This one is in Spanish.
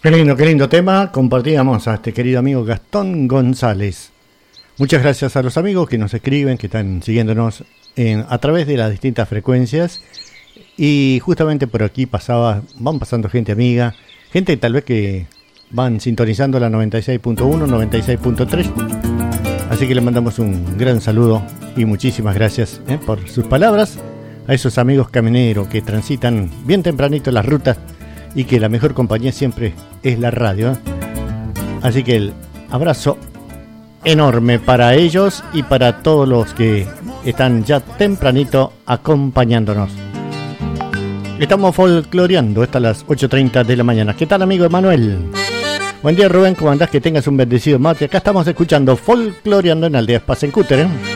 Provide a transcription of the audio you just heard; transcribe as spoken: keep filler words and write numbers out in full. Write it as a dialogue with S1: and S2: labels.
S1: Qué lindo, qué lindo tema. Compartíamos a este querido amigo Gastón González. Muchas gracias a los amigos que nos escriben, que están siguiéndonos en, a través de las distintas frecuencias. Y justamente por aquí pasaba, van pasando gente amiga, gente tal vez que van sintonizando la noventa y seis punto uno, noventa y seis punto tres. Así que le mandamos un gran saludo y muchísimas gracias eh, por sus palabras a esos amigos camineros que transitan bien tempranito las rutas y que la mejor compañía siempre es la radio. ¿eh? Así que el abrazo enorme para ellos y para todos los que están ya tempranito acompañándonos. Estamos folcloreando hasta las ocho treinta de la mañana. ¿Qué tal, amigo Emanuel? Buen día, Rubén, ¿cómo andás? Que tengas un bendecido mate. Acá estamos escuchando folcloreando en Aldeas Pasencúter, ¿eh?